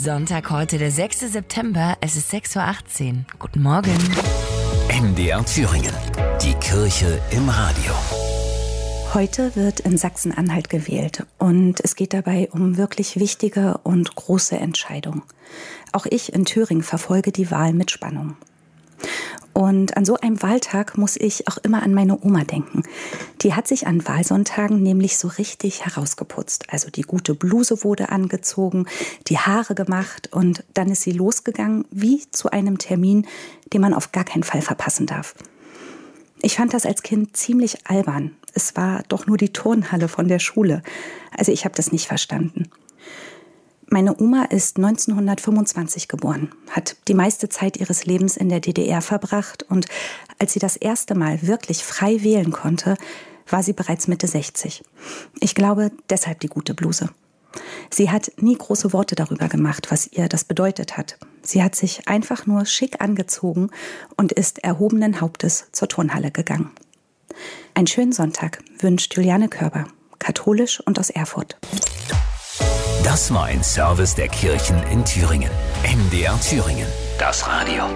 Sonntag heute, der 6. September, es ist 6.18 Uhr. Guten Morgen. MDR Thüringen, die Kirche im Radio. Heute wird in Sachsen-Anhalt gewählt und es geht dabei um wirklich wichtige und große Entscheidungen. Auch ich in Thüringen verfolge die Wahl mit Spannung. Und an so einem Wahltag muss ich auch immer an meine Oma denken. Die hat sich an Wahlsonntagen nämlich so richtig herausgeputzt. Also die gute Bluse wurde angezogen, die Haare gemacht und dann ist sie losgegangen wie zu einem Termin, den man auf gar keinen Fall verpassen darf. Ich fand das als Kind ziemlich albern. Es war doch nur die Turnhalle von der Schule. Also ich habe das nicht verstanden. Meine Oma ist 1925 geboren, hat die meiste Zeit ihres Lebens in der DDR verbracht und als sie das erste Mal wirklich frei wählen konnte, war sie bereits Mitte 60. Ich glaube, deshalb die gute Bluse. Sie hat nie große Worte darüber gemacht, was ihr das bedeutet hat. Sie hat sich einfach nur schick angezogen und ist erhobenen Hauptes zur Turnhalle gegangen. Einen schönen Sonntag wünscht Juliane Körber, katholisch und aus Erfurt. Das war ein Service der Kirchen in Thüringen. MDR Thüringen, das Radio.